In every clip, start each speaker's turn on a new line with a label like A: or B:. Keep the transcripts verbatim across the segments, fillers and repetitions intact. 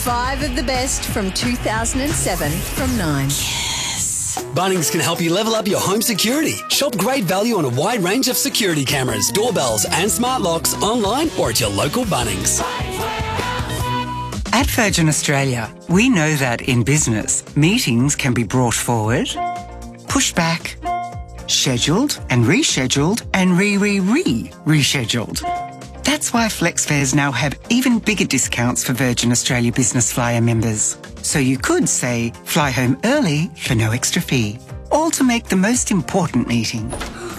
A: Five of the best from two thousand seven from Nine.
B: Bunnings can help you level up your home security. Shop great value on a wide range of security cameras, doorbells and smart locks online or at your local Bunnings.
C: At Virgin Australia, we know that in business, meetings can be brought forward, pushed back, scheduled and rescheduled and re-re-re-rescheduled. That's why FlexFares now have even bigger discounts for Virgin Australia Business Flyer members. So you could say, fly home early for no extra fee, all to make the most important meeting.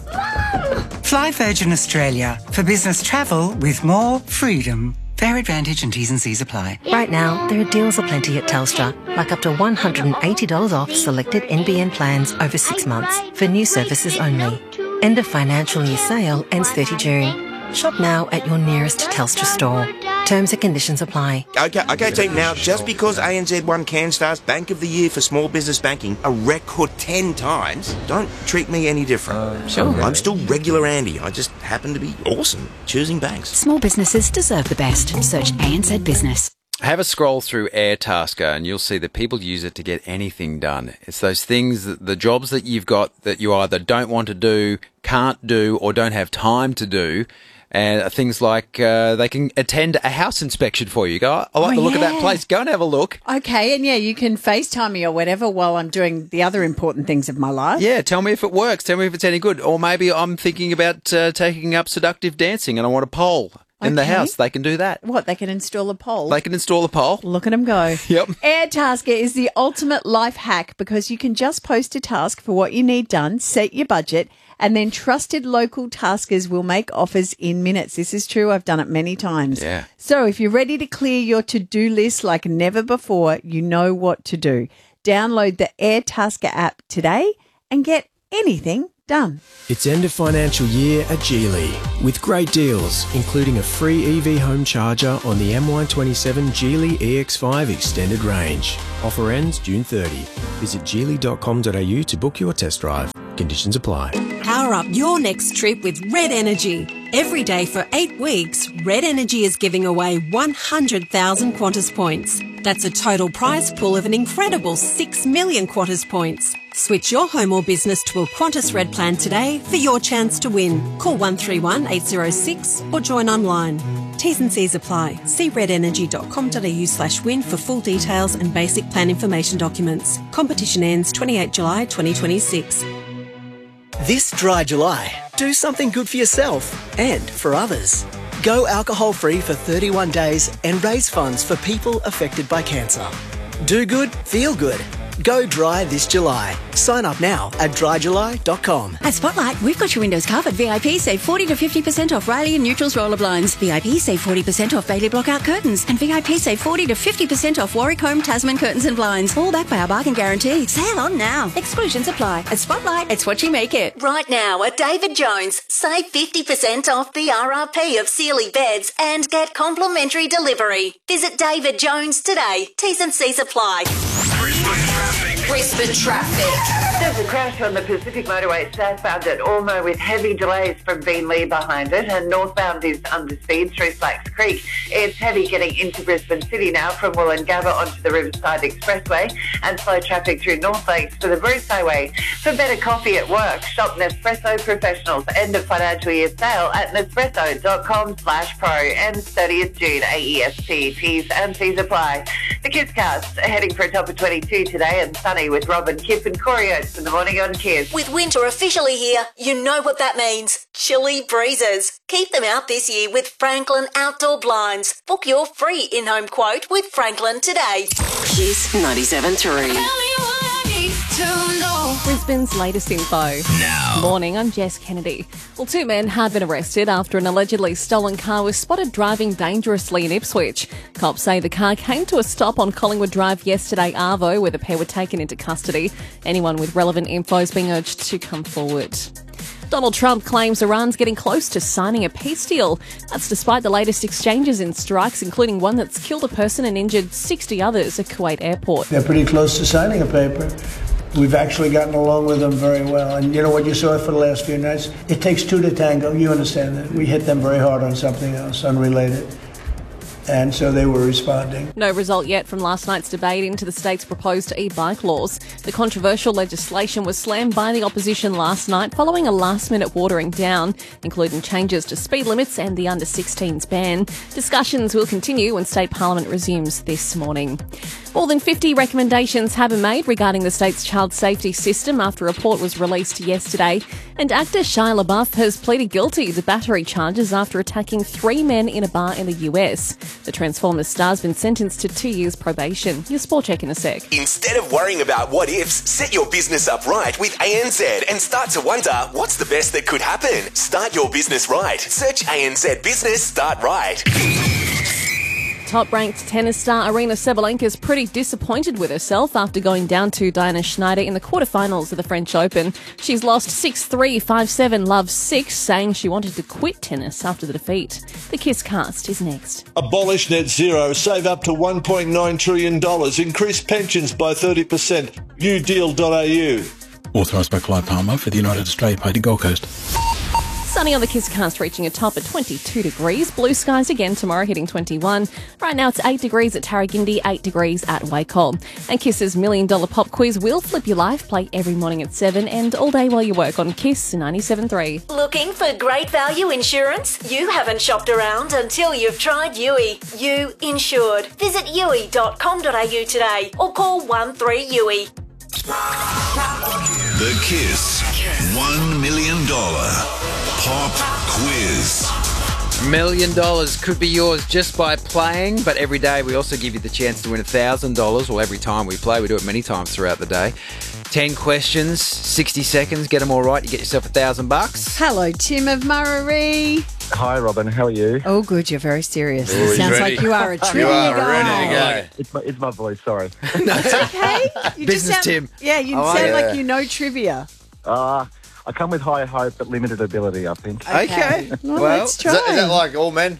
C: Fly Virgin Australia for business travel with more freedom. Fair advantage and T's and C's apply.
D: Right now, there are deals aplenty at Telstra, like up to one hundred eighty dollars off selected N B N plans over six months for new services only. End of financial year sale ends thirtieth of June. Shop now at your nearest Telstra store. Terms and conditions apply.
E: Okay, okay, team. Now, just because A N Z won CanStar's Bank of the Year for small business banking a record ten times, don't treat me any different. Uh, sure. I'm still regular Andy. I just happen to be awesome choosing banks.
F: Small businesses deserve the best. Search A N Z Business.
G: Have a scroll through Airtasker and you'll see that people use it to get anything done. It's those things, that the jobs that you've got that you either don't want to do, can't do, or don't have time to do. And things like uh, they can attend a house inspection for you. You go, I like
A: oh,
G: the look
A: yeah.
G: of that place. Go and have a look.
A: Okay, and yeah, you can FaceTime me or whatever while I'm doing the other important things of my life.
G: Yeah, tell me if it works. Tell me if it's any good. Or maybe I'm thinking about uh, taking up seductive dancing and I want a pole in the
A: Okay.
G: house. They can do that.
A: What, they can install a pole?
G: They can install a pole.
A: Look at them go.
G: Yep.
A: Airtasker is the ultimate life hack because you can just post a task for what you need done, set your budget, and then trusted local taskers will make offers in minutes. This is true. I've done it many times.
G: Yeah.
A: So if you're ready to clear your to-do list like never before, you know what to do. Download the Airtasker app today and get anything done.
H: It's end of financial year at Geely with great deals, including a free E V home charger on the M Y twenty-seven Geely E X five extended range. Offer ends June thirtieth. Visit geely dot com dot a u to book your test drive. Conditions apply.
I: Power up your next trip with Red Energy. Every day for eight weeks, Red Energy is giving away one hundred thousand Qantas points. That's a total prize pool of an incredible six million Qantas points. Switch your home or business to a Qantas Red plan today for your chance to win. Call one three one eight zero six or join online. T's and C's apply. See red energy dot com dot a u slash win for full details and basic plan information documents. Competition ends twenty-eighth of July twenty twenty-six.
J: This dry July, do something good for yourself and for others. Go alcohol-free for thirty-one days and raise funds for people affected by cancer. Do good, feel good. Go dry this July. Sign up now at dry july dot com.
F: At Spotlight, we've got your windows covered. V I P save forty to fifty percent off Riley and Neutrals roller blinds. V I P save forty percent off Bailey Blockout curtains. And V I P save forty to fifty percent off Warwick Home Tasman curtains and blinds. All backed by our bargain guarantee. Sale on now. Exclusions apply. At Spotlight, it's what you make it.
K: Right now at David Jones, save fifty percent off the R R P of Sealy beds and get complimentary delivery. Visit David Jones today. T's and C's apply. Brisbane traffic.
L: There's a crash on the Pacific Motorway southbound at Ormo with heavy delays from Beenleigh behind it, and northbound is under speed through Slacks Creek. It's heavy getting into Brisbane City now from Wollongabba onto the Riverside Expressway, and slow traffic through North Lakes to the Bruce Highway. For better coffee at work, shop Nespresso Professionals end of financial year sale at nespresso dot com slash pro. Ends thirtieth of June, A E S T. T's and C's apply. The Kiss Cast are heading for a top of twenty-two today and sunny with Robin, Kip and Corey Oates in the morning on Kiss.
K: With winter officially here, you know what that means. Chilly breezes. Keep them out this year with Franklin Outdoor Blinds. Book your free in-home quote with Franklin today.
M: Kiss ninety-seven point three.
N: Brisbane's latest info.
M: Now.
N: Morning, I'm Jess Kennedy. Well, two men have been arrested after an allegedly stolen car was spotted driving dangerously in Ipswich. Cops say the car came to a stop on Collingwood Drive yesterday, Arvo, where the pair were taken into custody. Anyone with relevant info is being urged to come forward. Donald Trump claims Iran's getting close to signing a peace deal. That's despite the latest exchanges in strikes, including one that's killed a person and injured sixty others at Kuwait airport.
O: They're pretty close to signing a paper. We've actually gotten along with them very well. And you know what you saw for the last few nights? It takes two to tango. You understand that. We hit them very hard on something else, unrelated. and so they were responding.
N: No result yet from last night's debate into the state's proposed e-bike laws. The controversial legislation was slammed by the opposition last night following a last-minute watering down, including changes to speed limits and the under sixteens ban. Discussions will continue when State Parliament resumes this morning. More than fifty recommendations have been made regarding the state's child safety system after a report was released yesterday. And actor Shia LaBeouf has pleaded guilty to battery charges after attacking three men in a bar in the U S. The Transformers star's been sentenced to two years probation. Your sport check in a sec.
P: Instead of worrying about what ifs, set your business up right with A N Z and start to wonder what's the best that could happen. Start your business right. Search A N Z Business Start Right.
N: Top-ranked tennis star Arina Sabalenka is pretty disappointed with herself after going down to Diana Schneider in the quarterfinals of the French Open. She's lost six three, five seven, love six, saying she wanted to quit tennis after the defeat. The Kiss Cast is next.
Q: Abolish net zero, save up to one point nine trillion dollars, increase pensions by thirty percent. new deal dot a u.
R: Authorised by Clive Palmer for the United Australia Party Gold Coast.
N: Sunny on the Kiss Cast, reaching a top at twenty-two degrees. Blue skies again tomorrow, hitting twenty-one. Right now it's eight degrees at Tarragindi, eight degrees at Wacol. And Kiss's Million Dollar Pop Quiz will flip your life. Play every morning at seven and all day while you work on Kiss ninety-seven point three.
K: Looking for great value insurance? You haven't shopped around until you've tried U I. You Insured. Visit U I dot com dot a u today or call one three U I.
S: The Kiss one million dollars Pop Quiz.
G: Million dollars could be yours just by playing, but every day we also give you the chance to win a thousand dollars. Well, every time we play, we do it many times throughout the day. Ten questions, sixty seconds, get them all right, you get yourself a thousand bucks.
A: Hello, Tim of Murray.
T: Hi, Robin. How are you?
A: Oh, good. You're very serious.
T: Oh,
A: It
T: he's
A: sounds
T: ready.
A: like you are a trivia
T: You are
A: guy.
T: ready to go. It's my, it's my voice, sorry.
A: It's okay. You just
T: Business
A: sound-
T: Tim.
A: Yeah, you
T: Oh,
A: sound
T: yeah.
A: like you know trivia.
T: Uh, I come with high hope but limited ability, I think.
A: Okay. Well, let's try.
U: Is that, is that like all men?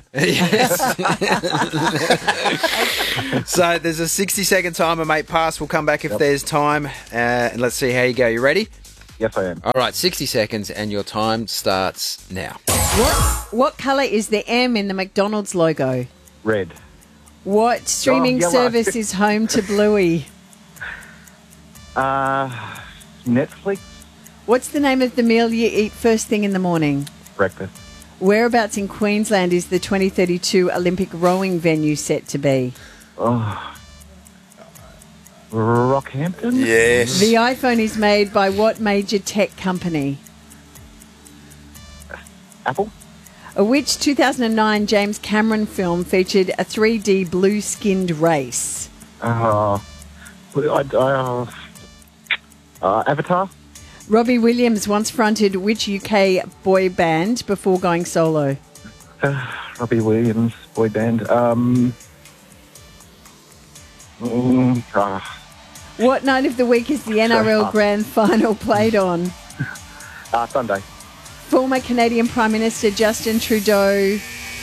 G: So there's a sixty second timer, mate. Pass. We'll come back if there's time. Uh, and let's see how you go. You ready?
T: Yes, I am.
G: All right, sixty seconds and your time starts now.
A: What what colour is the M in the McDonald's logo?
T: Red.
A: What streaming
T: yellow.
A: service is home to Bluey?
T: Uh, Netflix.
A: What's the name of the meal you eat first thing in the morning?
T: Breakfast.
A: Whereabouts in Queensland is the twenty thirty-two Olympic rowing venue set to be?
T: Oh. Rockhampton?
U: Yes.
A: The iPhone is made by what major tech company?
T: Apple.
A: Uh, Which two thousand nine James Cameron film featured a three D blue-skinned race?
T: Uh, I, I, uh, uh, Avatar.
A: Robbie Williams once fronted which U K boy band before going solo?
T: Uh, Robbie Williams, boy band. Um, mm, ah,
A: What night of the week is the N R L
T: Sorry.
A: Grand Final played on?
T: uh, Sunday.
A: Former Canadian Prime Minister Justin Trudeau.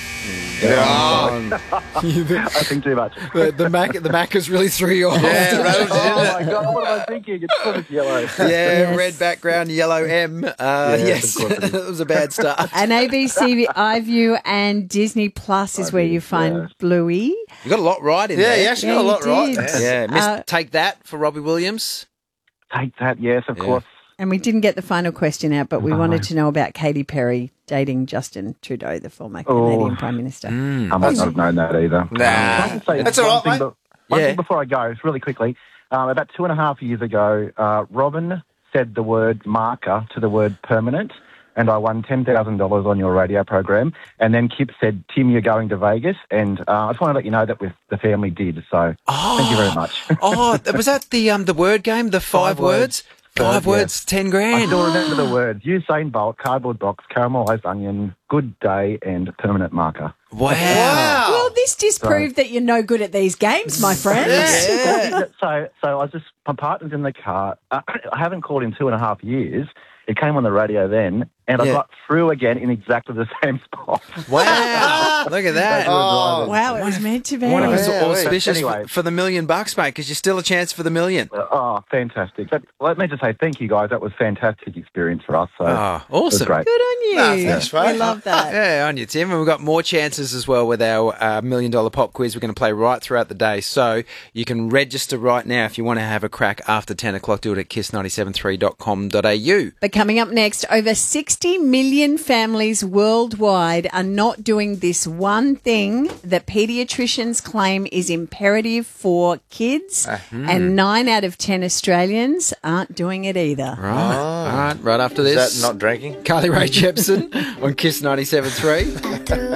T: I think too much.
G: The, the Mac, the Macca's really threw you off.
T: Yeah, right. Oh my God, what am I thinking? It's always yellow.
G: Yeah,
A: Yes.
G: red background, yellow M. Uh, yes,
T: of course it is.
G: that was a bad start.
A: And A B C iView and Disney Plus is where you find Bluey.
G: You got a lot right in
U: Yeah,
G: there.
U: you actually got a lot
A: you
U: right
A: did.
U: there.
G: Yeah, missed
A: Uh,
G: Take That for Robbie Williams.
T: Take that, yes, of
G: Yeah.
T: course.
A: And we didn't get the final question out, but we
T: No.
A: wanted to know about Katy Perry dating Justin Trudeau, the former
T: Oh.
A: Canadian Prime Minister.
T: I might not have known that either.
U: Nah.
T: I'll just say
U: That's all
T: one
U: right,
T: thing
U: mate.
T: be- One
G: Yeah.
T: thing before I go, really quickly. Um, about two and a half years ago, uh, Robin said the word marker to the word permanent, and I won ten thousand dollars on your radio program. And then Kip said, Tim, you're going to Vegas. And uh, I just want to let you know that with the family did. So thank you very much.
G: Oh, was that the um the word game? The five,
T: Five
G: words?
T: words.
G: Five
T: Yeah.
G: words, ten
T: I
G: grand.
T: still remember the words. Usain Bolt, cardboard box, caramelised onion, good day, and permanent marker.
G: Wow.
U: Wow.
A: Well, this disproved that you're no good at these games, my friend.
U: Yeah.
T: So, so I was just, my partner's in the car. Uh, I haven't called in two and a half years. It came on the radio then, and I
G: Yeah.
T: got through again in exactly the same spot.
G: Wow. Look at that.
T: Oh.
A: Wow, it was meant to be.
G: One of us
T: Yeah,
G: auspicious
T: anyway.
G: for, for the million bucks, mate, because you're still a chance for the million.
T: Oh, fantastic. But let me just say thank you, guys. That was a fantastic experience for us. So
G: Oh,
T: it was
G: awesome.
T: great.
A: Good on you.
U: No, thanks, mate.
A: We love that.
G: Yeah, on you, Tim. And we've got more chances as well with our uh, million dollar pop quiz. We're going to play right throughout the day. So you can register right now if you want to have a crack after ten o'clock. Do it at kiss nine seven three dot com dot a u.
A: But coming up next, over sixty million families worldwide are not doing this one thing that paediatricians claim is imperative for kids,
G: Uh-huh.
A: and nine out of ten Australians aren't doing it either.
G: Right. All right. Right after
U: Is
G: this.
U: that not drinking?
G: Carly Rae Jepsen on Kiss ninety-seven point three.